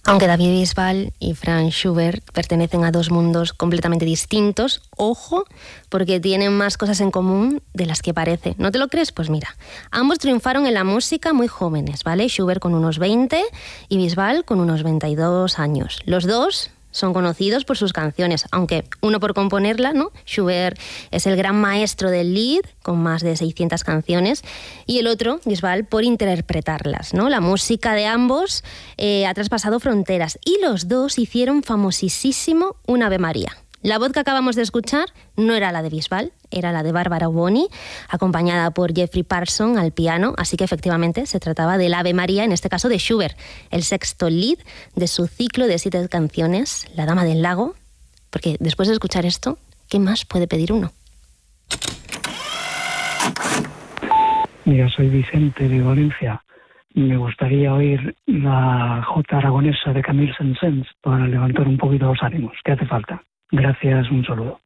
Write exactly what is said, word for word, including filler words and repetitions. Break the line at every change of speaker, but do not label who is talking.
Aunque David Bisbal y Franz Schubert pertenecen a dos mundos completamente distintos, ojo, porque tienen más cosas en común de las que parece. ¿No te lo crees? Pues mira, ambos triunfaron en la música muy jóvenes, ¿vale? Schubert con unos veinte y Bisbal con unos veintidós años. Los dos son conocidos por sus canciones, aunque uno por componerla, ¿no? Schubert es el gran maestro del Lied, con más de seiscientas canciones, y el otro, Bisbal, por interpretarlas, ¿no? La música de ambos eh, ha traspasado fronteras, y los dos hicieron famosísimo un Ave María. La voz que acabamos de escuchar no era la de Bisbal, era la de Bárbara Boni, acompañada por Jeffrey Parsons al piano, así que efectivamente se trataba del Ave María, en este caso de Schubert, el sexto Lied de su ciclo de siete canciones, La Dama del Lago, porque después de escuchar esto, ¿qué más puede pedir uno?
Mira, soy Vicente de Valencia. Me gustaría oír la Jota aragonesa de Camille Saint-Saëns para levantar un poquito los ánimos. ¿Qué hace falta? Gracias, un saludo.